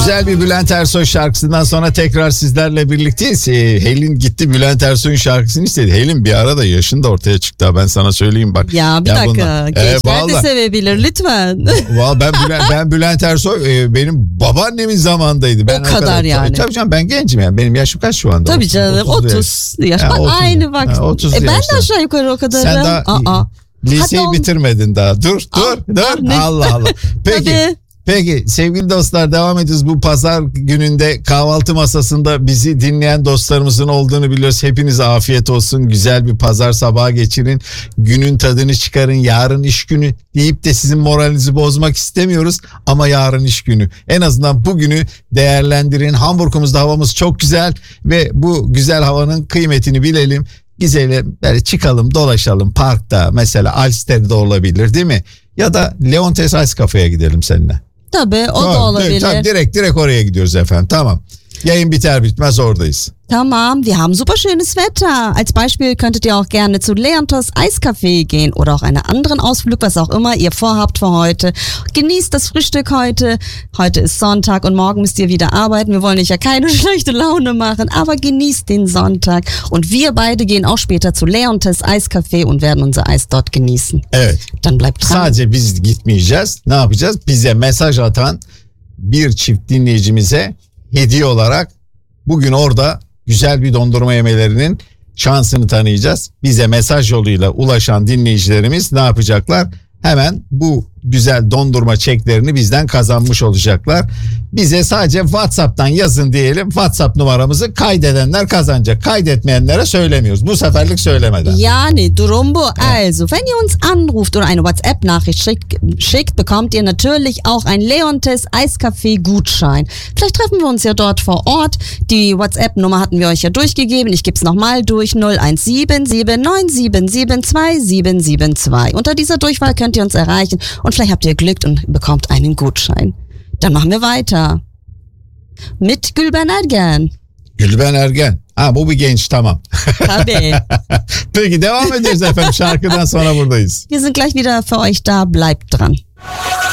Güzel bir Bülent Ersoy şarkısından sonra tekrar sizlerle birlikteyiz. Helin gitti Bülent Ersoy'un şarkısını istedi. Helin bir arada yaşın da ortaya çıktı. Ben sana söyleyeyim bak. Ya bir dakika. Gençler de sevebilir lütfen. Ben Bülent Ersoy benim babaannemin zamandaydı. Ben o kadar yani. Tabii canım, ben gencim yani. Benim yaşım kaç şu anda? Tabii canım 30 yaş. Bak aynı bak. 30 ben de aşağı yukarı o kadarım. Sen daha liseyi bitirmedin daha. Dur. Allah. Peki sevgili dostlar, devam ediyoruz. Bu pazar gününde kahvaltı masasında bizi dinleyen dostlarımızın olduğunu biliyoruz. Hepinize afiyet olsun. Güzel bir pazar sabahı geçirin. Günün tadını çıkarın. Yarın iş günü deyip de sizin moralinizi bozmak istemiyoruz. Ama yarın iş günü. En azından bugünü değerlendirin. Hamburg'umuzda havamız çok güzel ve bu güzel havanın kıymetini bilelim. Güzel böyle çıkalım, dolaşalım parkta, mesela Alster'de olabilir değil mi? Ya da Leontes Ice Cafe'ye gidelim seninle. Tabii o da olabilir. Tabii, direkt oraya gidiyoruz efendim, tamam. Yayın biter bitmez oradayız. Tamam, wir haben super schönes Wetter. Als Beispiel könntet ihr auch gerne zu Leontos Eiscafé gehen oder auch einen anderen Ausflug, was auch immer ihr vorhabt für heute. Genießt das Frühstück heute. Heute ist Sonntag und morgen müsst ihr wieder arbeiten. Wir wollen euch ja keine schlechte Laune machen, aber genießt den Sonntag. Und wir beide gehen auch später zu Leontos Eiscafé und werden unser Eis dort genießen. Evet. Dann bleibt dran. Sadece biz gitmeyeceğiz. Ne yapacağız? Bize mesaj atan bir çift dinleyicimize hediye olarak bugün orada güzel bir dondurma yemelerinin şansını tanıyacağız. Bize mesaj yoluyla ulaşan dinleyicilerimiz ne yapacaklar? Hemen bu güzel dondurma çeklerini bizden kazanmış olacaklar. Bize sadece WhatsApp'tan yazın diyelim. WhatsApp numaramızı kaydedenler kazanacak. Kaydetmeyenlere söylemiyoruz. Bu seferlik söylemeden. Yani durum bu. Also, wenn ihr uns anruft oder eine WhatsApp-Nachricht schickt, bekommt ihr natürlich auch ein Leontes Eiscafé-Gutschein. Vielleicht treffen wir uns ja dort vor Ort. Die WhatsApp-Nummer hatten wir euch ja durchgegeben. Ich gebe es nochmal durch. 017797727772. Unter dieser Durchwahl könnt ihr uns erreichen und vielleicht habt ihr Glück und bekommt einen Gutschein. Dann machen wir weiter. Mit Gülben Ergen. Gülben Ergen. Bu bir genç, tamam. Tabii. Peki devam ediyoruz efendim. Şarkıdan sonra buradayız. Wir sind gleich wieder für euch da. Bleibt dran.